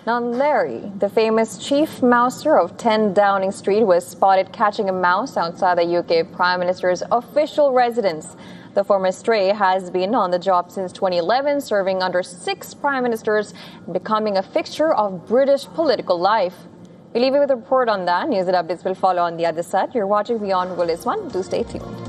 Now, Larry, the famous chief mouser of 10 Downing Street, was spotted catching a mouse outside the UK Prime Minister's official residence. The former stray has been on the job since 2011, serving under 6 prime ministers and becoming a fixture of British political life. We leave you with a report on that. News and updates will follow on the other side. You're watching Beyond Will Is One. Do stay tuned.